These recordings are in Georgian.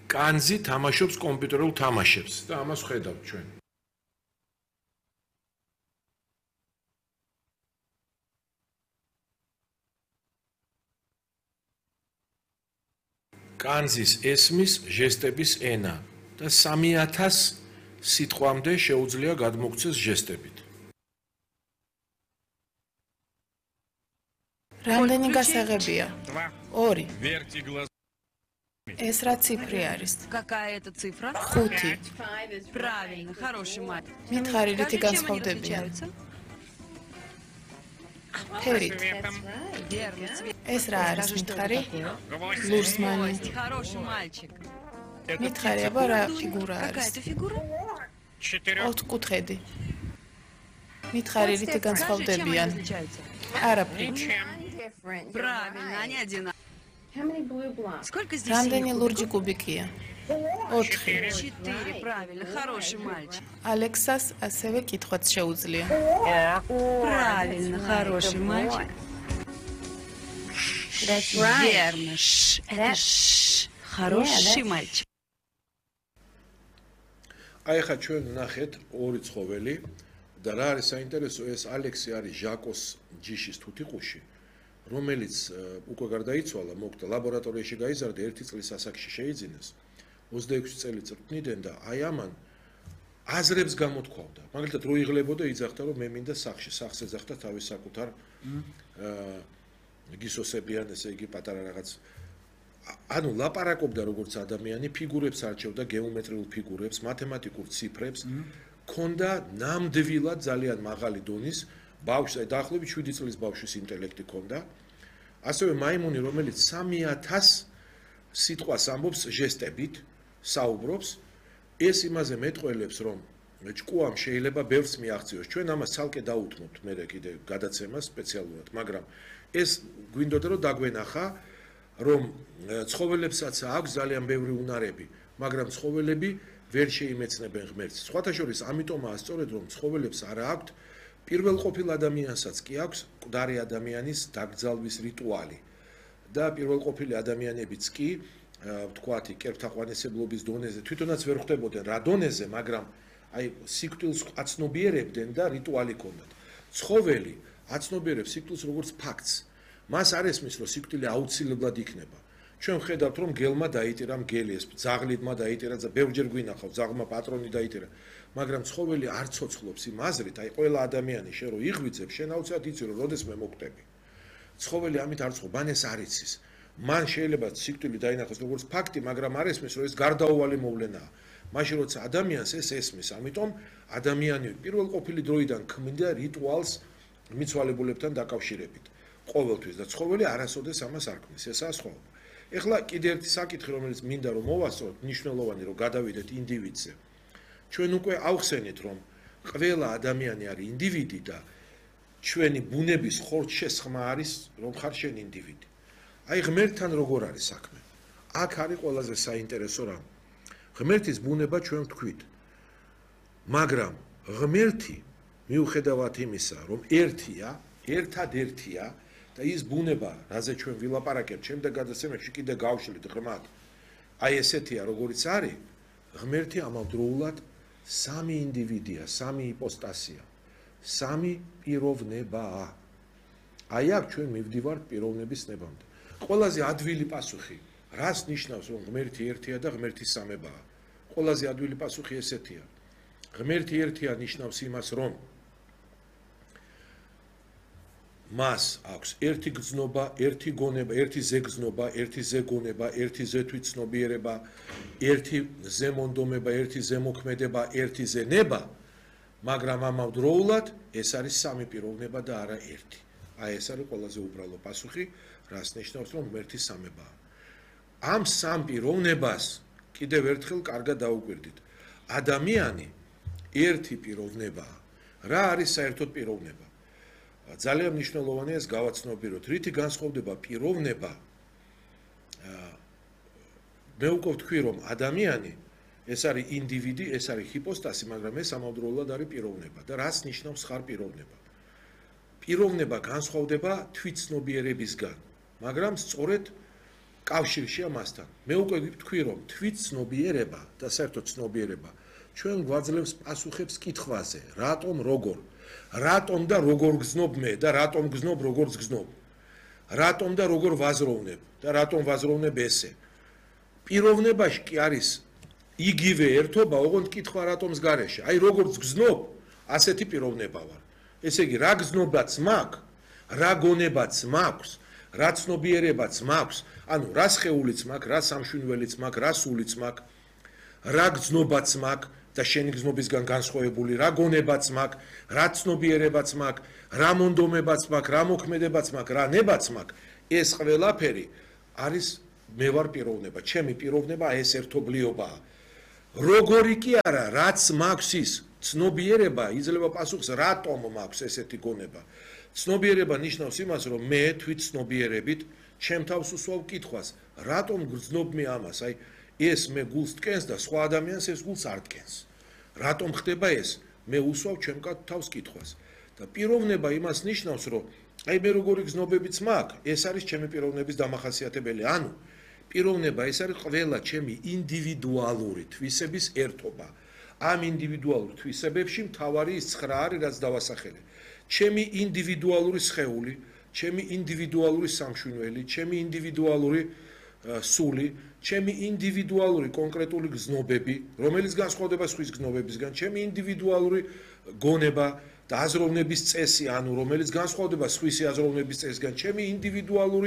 კანძი თამაშობს კომპიუტერულ თამაშებს და ამას ხედავთ ჩვენ. კანძის ესმის ჟესტების ენა და 3000 სიტყვამდე შეუძლია გადმოგვცეს ჟესტებით. რამდენი გასაღებია? 2. ეს რა ციფრი არის? Какая это цифра? 5. Правильно, хороший мальчик. მითხარი რითი განსხვავდებიან? ფერით. Верно, цвет. ეს რა არის მითხარი? ლურსმანი. Хороший мальчик. მითხარი აბა რა ფიგურა Какая არის? это фигура? 4 მითხარი რითი განსხვავდებიან? Чем они отличаются? არაფრით. Правильно, они одинаковые. Сколько здесь რამდენი синих ლურჯი კუბიკია? 4. 4, правильно, хороший мальчик. ალექსას ასევე კითხვაც შეუძლია. Правильно, хороший мальчик. Верно, это хороший мальчик. აი ხა ჩვენ ნახეთ ორი ცხოველი და რა არის საინტერესო ეს ალექსი არის ჟაკოს ჯიშის თუთიყუში რომელიც უკვე გარდაიცვალა მოკვდა ლაბორატორიაში გაიზარდა 1 წლის ასაკში შეიძინეს 26 წელი წვრთნიდან და აი ამან აზრებს გამოთქვავდა მაგალითად რო იღლებოდა იძახდა რომ მე მინდა სახს ეძახდა თავის საკუთარ გისოსებიან ესე იგი პატარა რაღაც ანუ ლაპარაკობდა როგორც ადამიანი ფიგურებს არჩევდა გეომეტრიულ ფიგურებს მათემატიკურ ციფრებს ქონდა ნამდვილად ძალიან მაღალი დონის ბავშვს დაახლოებით 7 წლის ბავშვის ინტელექტი ქონდა ასევე მაიმუნი რომელიც 3000 სიტყვას ამბობს ჟესტებით საუბრობს ეს იმაზე მეტყველებს რომ ჭკუამ შეიძლება ბევრს მიაღწიოს ჩვენ ამას ცალკე დაუთმობთ მე კიდე გადაცემას სპეციალურად მაგრამ ეს გვინდოდა რომ დაგვენახა რომ ცხოველებსაც აქვს ძალიან ბევრი უნარები მაგრამ ცხოველები ვერ შეიმეცნებენ ღმერთს სხვათა შორის ამიტომაა სწორედ რომ ცხოველებს არ აქვთ პირველყოფილ ადამიანსაც კი აქვს მკვდარი ადამიანის დაკრძალვის რიტუალი და პირველყოფილი ადამიანებიც კი ვთქვათ კერპთაყვანისებლობის დონეზე თვითონაც ვერ ხვდებოდნენ რა დონეზე მაგრამ აი სიკვდილს აცნობიერებდნენ და რიტუალი ჰქონდათ ცხოველი აცნობიერებს სიკვდილს როგორც ფაქტს მას არ ესმის რომ სიკვდილი აუცილებლად იქნება ჩვენ ვხედავთ რომ გელმა დაიტირა მგელი ეს ძაღლიდმა დაიტირა და ბევრჯერ გვინახავ ძაღლმა პატრონი დაიტირა მაგრამ ცხოველი არ ცოცხლობს იმ აზრით აი ყველა ადამიანი შენ რო იღვიძებ შენ აუცილებლად იცი რომ როდესმე მოკვდები ცხოველი ამით არ ცხობ ან ეს არ იცის მან შეიძლება სიკვდილი დაინახოს როგორც ფაქტი მაგრამ არ ესმის რომ ეს გარდაუვალი მოვლენაა მაშინ როცა ადამიანს ეს ესმის ამიტომ ადამიანი პირველყოფილი დროიდან ქმნიდა რიტუალს მიცვალებულებთან დაკავშირებით ყოველთვის და ცხოველი არასოდეს ამას არ ქმნის ესაა სხვაობა ეხლა კიდე ერთი საკითხი რომელიც მინდა რომ მოვასწროთ მნიშვნელოვანი რომ გადავიდეთ ინდივიდზე ჩვენ უკვე ავხსენით რომ ყველა ადამიანი არის ინდივიდი და ჩვენი ბუნების ხორცშესხმა არის რომ ხარ შენ ინდივიდი აი ღმერთთან როგორ არის საქმე აქ არის ყველაზე საინტერესო რამ ღმერთის ბუნება ჩვენ ვთქვით მაგრამ ღმერთი მიუხედავად იმისა რომ ერთია ერთადერთია და ის ბუნება რაზე ჩვენ ვილაპარაკებთ შემდეგ გადაცემებში კიდე გავშლით ღრმად აი ესეთია როგორიც არის ღმერთი ამავდროულად სამი ინდივიდია სამი იპოსტასია სამი პიროვნებაა აი აქ ჩვენ მივდივართ პიროვნების ნებამდე ყველაზე ადვილი პასუხი რას ნიშნავს რომ ღმერთი ერთია და ღმერთის სამებაა ყველაზე ადვილი პასუხი ესეთია ღმერთი ერთია ნიშნავს იმას რომ მას აქვს ერთი გრძნობა, ერთი გონება, ერთი ზეგრძნობა, ერთი ზეგონება, ერთი ზეთვითცნობიერება, ერთი ზემონდომება, ერთი ზემოქმედება, ერთი ზენება, მაგრამ ამავდროულად ეს არის სამი პიროვნება და არა ერთი. აი ეს არის ყველაზე უბრალო პასუხი, რას ნიშნავს რომ ღმერთის სამებაა. ამ სამ პიროვნებას კიდევ ერთხელ კარგად დაუკვირდით. ადამიანი ერთი პიროვნებაა. რა არის საერთოდ პიროვნება? ძალიან მნიშვნელოვანია ეს გავაცნობიეროთ. რითი განსხვავდება პიროვნება? მე უკვე ვთქვი რომ ადამიანი ეს არის ინდივიდი, ეს არის ჰიპოსტასი, მაგრამ ეს ამავდროულად არის პიროვნება და რას ნიშნავს ხარ პიროვნება? პიროვნება განსხვავდება თვითცნობიერებისგან, მაგრამ სწორედ კავშირშია მასთან. მე უკვე ვთქვი, რომ თვით ცნობიერება და საერთოდ ცნობიერება ჩვენ გვაძლევს პასუხებს კითხვაზე, რატომ როგორ და როგორ გზნობ მე და რატომ გზნობ როგორც გზნობ. რატომ და როგორ ვაზროვნებ და რატომ ვაზროვნებ ესე. პიროვნებაში კი არის იგივე ერთობა, ოღონდ კითხვა რატომს გარეშე. აი როგორც გზნობ, ასეთი პიროვნება ვარ. ესე იგი, რა გზნობაც მაქვს, რა გონებაც მაქვს, რა ცნობიერებაც მაქვს, ანუ რა სხეულიც მაქვს, რა სამშვინველიც მაქვს, რა სულიც მაქვს, რა გზნობაც მაქვს და შენი გზნობისგან განსხვავებული, რა გონებაც მაქვს, რა ცნობიერებაც მაქვს, რა მონდომებაც მაქვს, რა მოქმედებაც მაქვს, რა ნება მაქვს, ეს ყველაფერი არის მე ვარ პიროვნება, ჩემი პიროვნება ეს ერთობლიობაა. როგორი კი არა, რაც მაქვს ის ცნობიერება იძლევა პასუხს, რატომ მაქვს ესეთი გონება. ცნობიერება ნიშნავს იმას, რომ მე თვით ცნობიერებით ჩემ თავს უსვავ კითხვას, რატომ გრძნობ მე ამას, აი ეს მე გულს ტკენს და სხვა ადამიანს ეს გულს არ ტკენს. რატომ ხდება ეს? მე უსვავ ჩემ თავს კითხვას. და პიროვნება იმას ნიშნავს, რომ აი მე როგორი გზნობებიც მაქვს, ეს არის ჩემი პიროვნების დამახასიათებელი. ანუ პიროვნება ეს არის ყველა ჩემი ინდივიდუალური თვისების ერთობა. ამ ინდივიდუალურ თვისებებში მთავარი ის 9 არის, რაც დავასახელე. ჩემი ინდივიდუალური სხეული, ჩემი ინდივიდუალური სამშვინველი, ჩემი ინდივიდუალური სული, ჩემი ინდივიდუალური კონკრეტული გზნობები, რომელიც განსხვავდება სხვის გზნობებისგან, ჩემი ინდივიდუალური გონება და აზროვნების წესი, ანუ რომელიც განსხვავდება სხვისი აზროვნების წესისგან, ჩემი ინდივიდუალური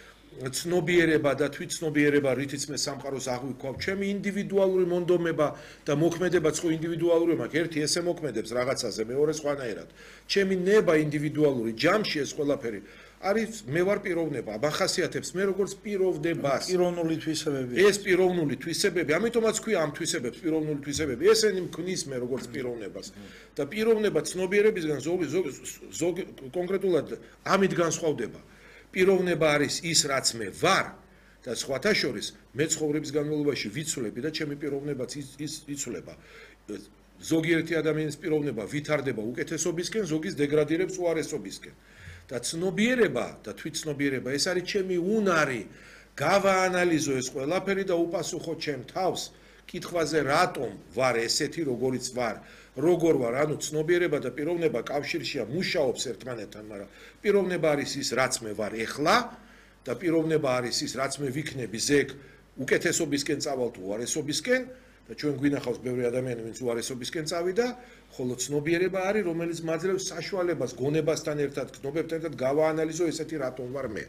ცნობიერება და თვითცნობიერება, რითიც მე სამყაროს აღვიქვავ, ჩემი ინდივიდუალური მონდომება და მოქმედება ხო ინდივიდუალური მაქვს, ერთი ესე მოქმედებს რაღაცაზე, მეორე სხვანაირად. ჩემი ნება ინდივიდუალური, ჯამში ეს ყველაფერი არის მე ვარ პიროვნება, ახასიათებს მე როგორც პიროვნებას. პიროვნული თვისებები. ეს პიროვნული თვისებები, ამიტომაც ქვია ამ თვისებებს პიროვნული თვისებები. ესენი მქმნის მე როგორც პიროვნებას. და პიროვნება ცნობიერებისგან ზოგი კონკრეტულად ამით განსხვავდება. პიროვნება არის ის, რაც მე ვარ და სხვათა შორის მე ცხოვრების განმავლობაში ვიცვლები და ჩემი პიროვნებაც იცვლება. ზოგიერთი ადამიანის პიროვნება ვითარდება უკეთესობისკენ, ზოგის დეგრადირებს უარესობისკენ. და ცნობიერება და თვითცნობიერება ეს არის ჩემი უნარი, გავაანალიზო ეს ყველაფერი და უპასუხო ჩემ თავს კითხვაზე, რატომ ვარ ესეთი, როგორიც ვარ. როგორ ვარ, ანუ ცნობიერება და პიროვნება კავშირშია, მუშაობს ერთმანეთთან, მაგრამ პიროვნება არის ის, რაც მე ვარ ეხლა და პიროვნება არის ის, რაც მე ვიქნები ზეგ უკეთესობისკენ წავალ თუ უარესობისკენ და ჩვენ გვინახავს ბევრი ადამიანი, ვინც უარესობისკენ წავიდა, ხოლო ცნობიერება არის, რომელიც მაძლევს საშუალებას გონებასთან ერთად, გზნობებთან ერთად გავაანალიზო ესეთი რატომ ვარ მე.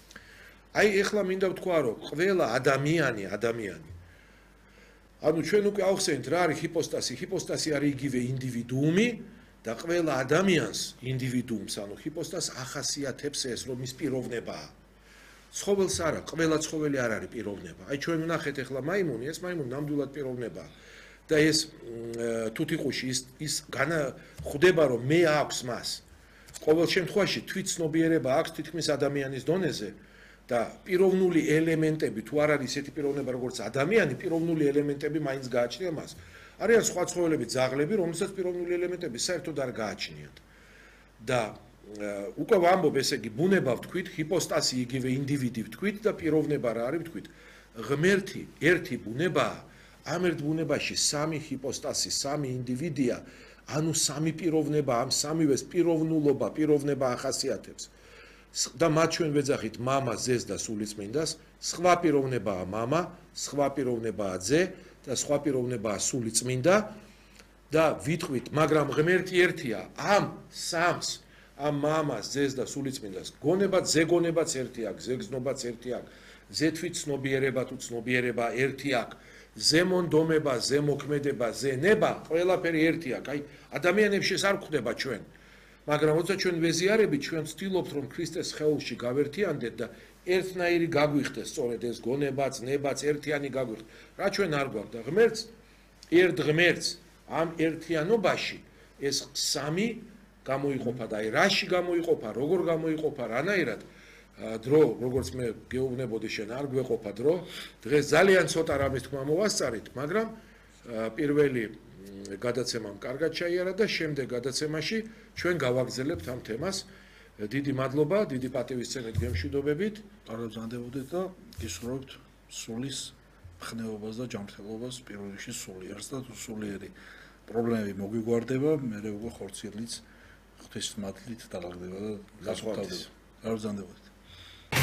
აი ეხლა მინდა ვთქვა, რომ ყველა ადამიანი ანუ ჩვენ უკვე ავხსენით რა არის ჰიპოსტასი. ჰიპოსტასი არის იგივე ინდივიდუუმი და ყველა ადამიანს ინდივიდუუმს, ანუ ჰიპოსტასს ახასიათებს ეს, რომ ის პიროვნებაა. ცხოველს არა, ყველა ცხოველი არ არის პიროვნება. აი ჩვენ ვნახეთ ახლა მაიმუნი, ეს მაიმუნი ნამდვილად პიროვნებაა. და ეს თუთიყუში ის ხვდება, რომ მე აქვს მას. ყოველ შემთხვევაში თვითცნობიერება აქვს თითქმის ადამიანის დონეზე. და პიროვნული ელემენტები თუ არ არის ესეთი პიროვნება როგორც ადამიანი, პიროვნული ელემენტები მაინც გააჩნია მას. არიან სხვა ცხოველები, ძაღლები, რომელსაც პიროვნული ელემენტები საერთოდ არ გააჩნიათ. და უკვე ვამბობ, ესე იგი, ბუნება ვთქვით, ჰიპოსტასი იგივე ინდივიდი ვთქვით და პიროვნება რა არის ვთქვით. ღმერთი ერთი ბუნებაა, ამ ერთ ბუნებაში სამი ჰიპოსტასი, სამი ინდივიდია, ანუ სამი პიროვნება, ამ სამივეს პიროვნულობა, პიროვნება ახასიათებს. და მათ ჩვენ ვეძახით მამა, ზეს და სულიწმინდას, სხვა პიროვნებაა მამა, სხვა პიროვნებაა ძე და სხვა პიროვნებაა სულიწმინდა და ვიტყვით, მაგრამ ღმერთი ერთია, ამ სამს, ამ მამას, ზეს და სულიწმინდას გონებაც, ზეგონებაც ერთი აქვს, ზეგზნობაც ერთი აქვს, ზეთვითცნობიერება თუ ცნობიერება ერთი აქვს, ზემონდომება, ზემოქმედება, ზენება, ყველაფერი ერთი აქვს. აი, ადამიანებში ეს არ გვხვდება ჩვენ. მაგრამ როცა ჩვენ ვეზიარებით, ჩვენ ვცდილობთ, რომ ქრისტეს სხეულში გავერთიანდეთ და ერთნაირი გაგვიხდეს, სწორედ ეს გონებაც, ნებაც ერთიანი გაგვიხდეს. რა ჩვენ არ გვაქვს და ღმერთს, ერთ ღმერთს ამ ერთიანობაში ეს სამი გამოიყოფა და აი რაში გამოიყოფა, როგორ გამოიყოფა, რანაირად დრო, როგორც მე გეუბნებოდი შენ, არ გვეყოფა დრო. დღეს ძალიან ცოტა რამის თქმა მოვასწარით, მაგრამ პირველი გადაცემამ კარგად ჩაიარა და შემდეგ გადაცემაში ჩვენ გავაგზავნებთ ამ თემას. დიდი მადლობა, დიდი პატივისცემით გემშვიდობებით. გაგზავნებოდეთ და გისურვებთ სულის ხნეობას და ჯანმრთელობას პირველ რიგში სულიერს და თუ სულიერი პრობლემები მოგვიგვარდება, მე უკვე ხორციელიც ღვთისმადლით დალაგდება და გასწავდება. გაგზავნებოდეთ.